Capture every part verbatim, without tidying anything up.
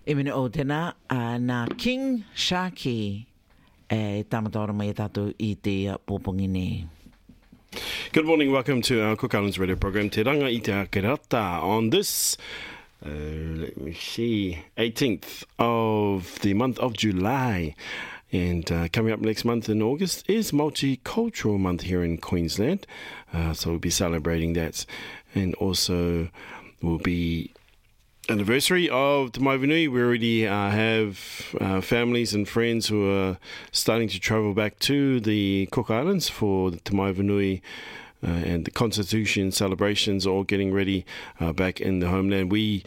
E mene o tēnā, uh, nā King Sharky e tamatora mai tātou I te pōpongi nei. Good morning, welcome to our Cook Islands radio program, Te Ranga I Te Akerata, on this, uh, let me see, eighteenth of the month of July. And uh, coming up next month in August is Multicultural Month here in Queensland. Uh, so we'll be celebrating that. And also we'll be anniversary of Te Maiwhenui. We already uh, have uh, families and friends who are starting to travel back to the Cook Islands for the Te Maiwhenui uh, and the Constitution celebrations, all getting ready uh, back in the homeland. We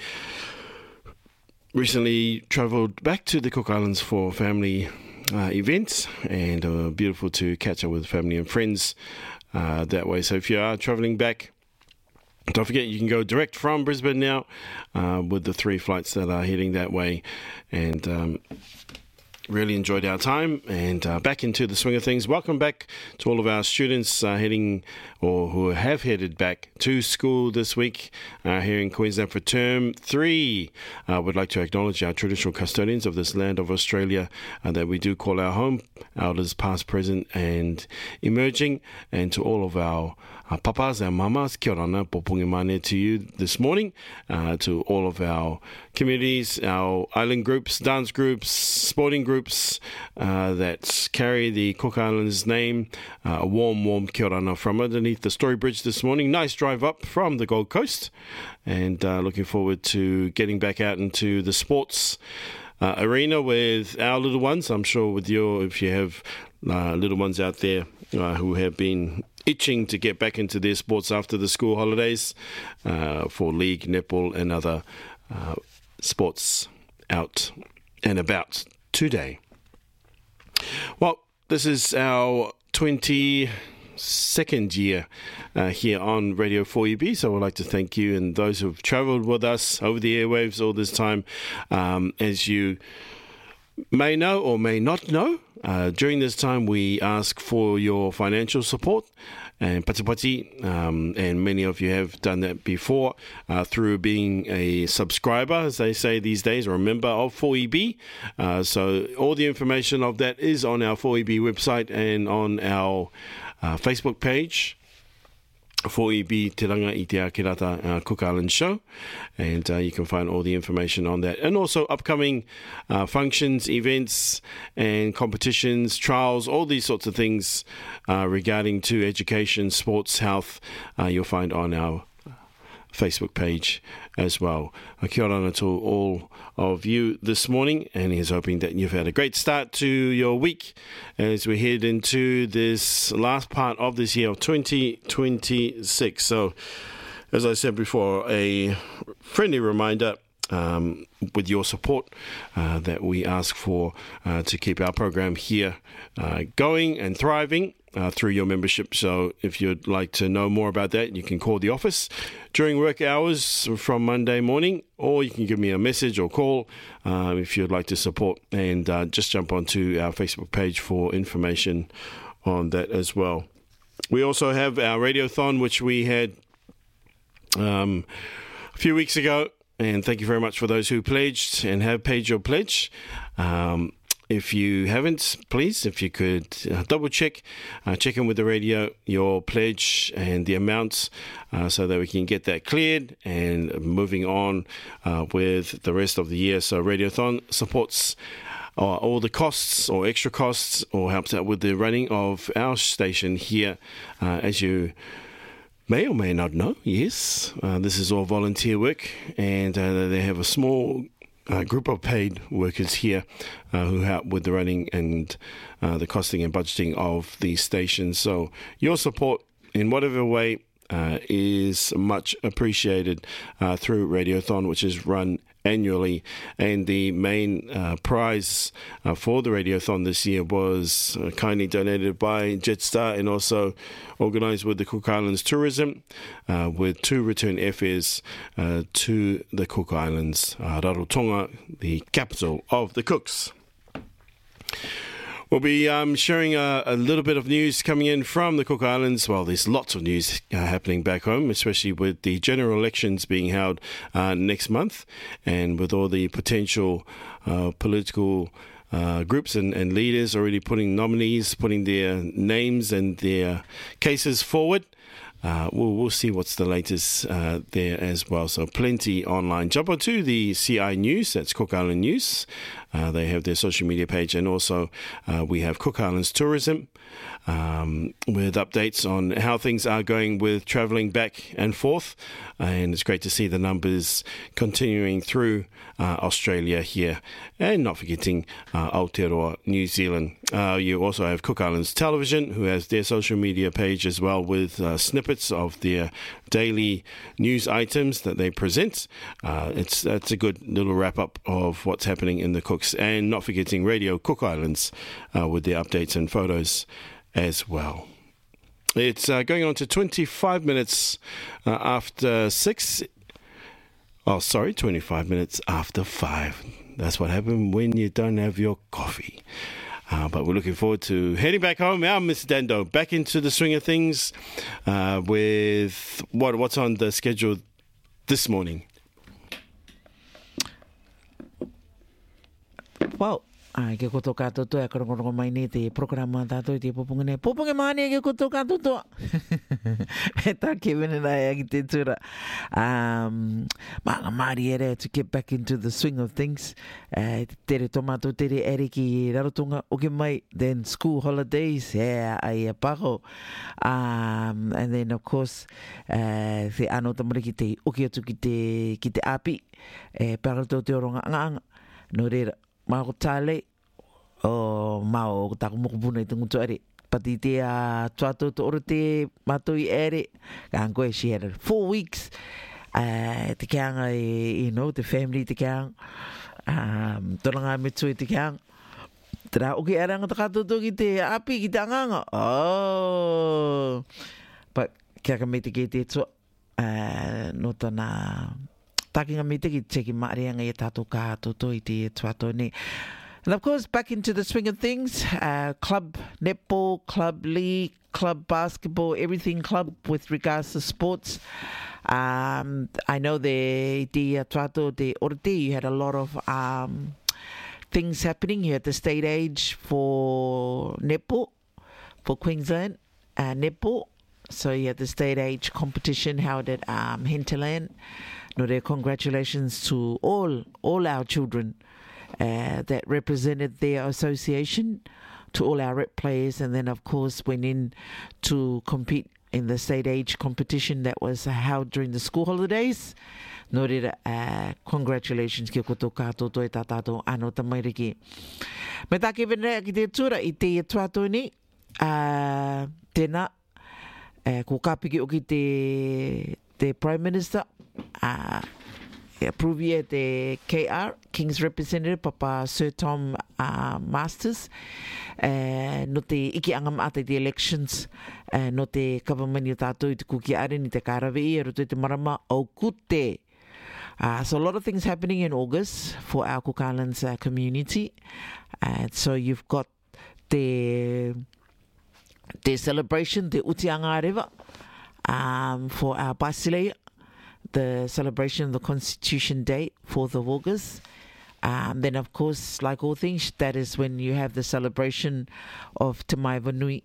recently travelled back to the Cook Islands for family uh, events, and uh, beautiful to catch up with family and friends uh, that way. So if you are travelling back, don't forget, you can go direct from Brisbane now uh, with the three flights that are heading that way. And um, really enjoyed our time and uh, back into the swing of things. Welcome back to all of our students uh, heading or who have headed back to school this week uh, here in Queensland for term three. I uh, would like to acknowledge our traditional custodians of this land of Australia uh, that we do call our home, elders past, present and emerging, and to all of our Uh, papas and mamas, kia ora na, popongi mane to you this morning, uh, to all of our communities, our island groups, dance groups, sporting groups uh, that carry the Cook Islands name. Uh, a warm, warm kia ora na from underneath the Story Bridge this morning. Nice drive up from the Gold Coast, and uh, looking forward to getting back out into the sports uh, arena with our little ones. I'm sure with your, if you have uh, little ones out there uh, who have been itching to get back into their sports after the school holidays uh, for league, netball and other uh, sports out and about today. Well, this is our twenty-second year uh, here on Radio four E B, so I'd like to thank you and those who've travelled with us over the airwaves all this time. Um, as you may know or may not know, Uh, during this time we ask for your financial support and patipati, um, and many of you have done that before uh, through being a subscriber, as they say these days, or a member of four E B. Uh, so all the information of that is on our four E B website and on our uh, Facebook page, four E B Te Ranga I Te Akerata uh, Cook Island Show, and uh, you can find all the information on that, and also upcoming uh, functions, events and competitions, trials, all these sorts of things uh, regarding to education, sports, health, uh, you'll find on our Facebook page as well. Kia ora to all of you this morning, and here's hoping that you've had a great start to your week as we head into this last part of this year of twenty twenty-six. So, as I said before, a friendly reminder um, with your support uh, that we ask for uh, to keep our program here uh, going and thriving Uh, through your membership. So if you'd like to know more about that, you can call the office during work hours from Monday morning, or you can give me a message or call uh, if you'd like to support, and uh, just jump onto our Facebook page for information on that as well. We also have our Radiothon, which we had um, a few weeks ago, and thank you very much for those who pledged and have paid your pledge. Um, If you haven't, please, if you could uh, double check, uh, check in with the radio, your pledge and the amounts, uh, so that we can get that cleared and moving on uh, with the rest of the year. So Radiothon supports uh, all the costs or extra costs, or helps out with the running of our station here, uh, as you may or may not know. Yes, uh, this is all volunteer work, and uh, they have a small A group of paid workers here uh, who help with the running and uh, the costing and budgeting of the station. So your support in whatever way uh, is much appreciated uh, through Radiothon, which is run annually. And the main uh, prize uh, for the Radiothon this year was uh, kindly donated by Jetstar, and also organised with the Cook Islands Tourism, uh, with two return airfares uh, to the Cook Islands, uh, Rarotonga, the capital of the Cooks. We'll be um, sharing a, a little bit of news coming in from the Cook Islands. Well, there's lots of news uh, happening back home, especially with the general elections being held uh, next month, and with all the potential uh, political uh, groups and, and leaders already putting nominees, putting their names and their cases forward. Uh, we'll, we'll see what's the latest uh, there as well. So plenty online. Jump onto the C I News, that's Cook Island News. Uh, they have their social media page, and also uh, we have Cook Islands Tourism um, with updates on how things are going with travelling back and forth. And it's great to see the numbers continuing through uh, Australia here, and not forgetting uh, Aotearoa, New Zealand. Uh, you also have Cook Islands Television, who has their social media page as well, with uh, snippets of their daily news items that they present. Uh, it's that's a good little wrap up of what's happening in the Cooks, and not forgetting Radio Cook Islands uh, with their updates and photos as well. It's uh, going on to twenty-five minutes uh, after six. Oh, sorry, twenty-five minutes after five. That's what happened when you don't have your coffee. Uh, but we're looking forward to heading back home now, Mister Dando, back into the swing of things uh, with what what's on the schedule this morning. Well, ai ke koto kato to e karongo mai ni te programa tato i te popunga ne popunga mani ke koto kato to e ta ke vene na e te tura um manga mari ere to get back into the swing of things uh, tere tomato tere ere ki rarotonga o ke mai then school holidays yeah ai e paho um and then of course uh, te ano tamare ki te o ki atu ki te ki te api e parato te oronga anga no rera Mao tale o mao taku mokupuna i tungu tuare. Pati te a tuato to oro te matoi ere. Kanko she had four weeks. Uh, te kianga, you know, the family te kianga. Um, Toranga metui te kianga. Tera oki aranga takato to ki te api ki te anganga. Oh. But kia ka me te ke te tua. Uh, no tana... Takinga me te ki teki maarianga i tato ka toto i te tuato ne. And of course, back into the swing of things, uh, club netball, club league, club basketball, everything club with regards to sports. Um, I know the the tuato de orte, you had a lot of um, things happening. You had the state age for netball, for Queensland, uh, netball. So you had the state age competition held at um, Hinterland. No, congratulations to all all our children uh, that represented their association, to all our rep players, and then of course went in to compete in the state age competition that was held during the school holidays. No, uh, congratulations ki koto kato to e tatato ano tamairiki. Me take vene ki te tura i te tuato ni uh, tēnā uh, ko kapiki o ki te the Prime Minister uh, approve the K R, King's Representative, Papa Sir Tom uh, Masters, uh, no te iki angam ate the elections, uh, no te kawamani o tātou i te kuki are ni te karawei, e roto i te marama au kute. Uh, so a lot of things happening in August for our Cook Islands uh, community. Uh, so you've got the, the celebration, the Utianga River, Um, for our Basileia, the celebration of the Constitution Day, fourth of August. Um, then, of course, like all things, that is when you have the celebration of Te Mai Vanui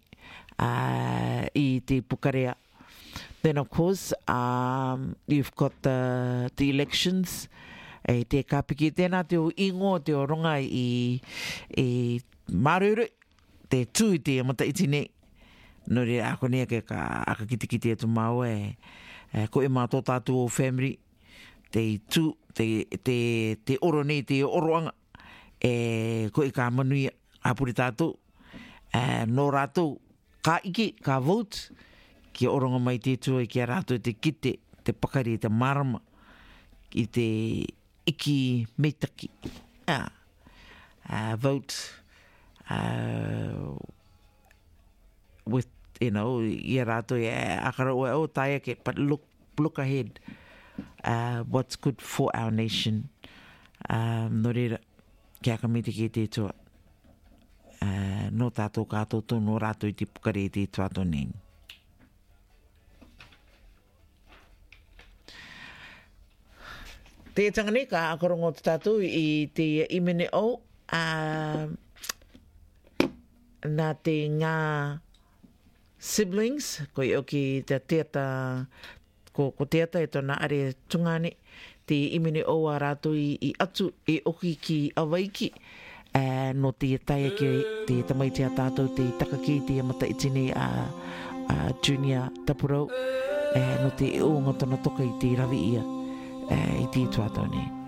uh, i te Pukarea. Then, of course, um, you've got the, the elections. E te kapiki tēnā te o ingo te o ronga i, i maruru, te tū i te amata iti nei. No re ako nea ke ka aka kiti kiti atu mau e, e ko e mātō tātou o family te tū, te, te, te oro nei, te oroanga e ko e ka manui apuri tātou e, no rātou ka iki, ka vote ki oronga mai te tū e ki a rātou te kite, te pakari, te marama i te iki meitaki uh, uh, vote uh, with, you know, i rato e akara o o taia ke, but look look ahead, uh, what's good for our nation. Um, no reira, kia ka miti ki te tua. Uh, no tātou kātou tono rātou i te pukare te tuato nei. Te tangane ka akorongo te tātou i te imene o uh, nā te ngā siblings, ko i oki te teata, ko, ko teata e tōna are tungane, te imene o a rātou i, i atu e oki ki awaiki, uh, no te taia ki te tamaiti a tātou, te takaki, te amata itine a, a junior tapurau, uh, no te o ngatana toka i te rawi ia, uh, i te tuatau nei.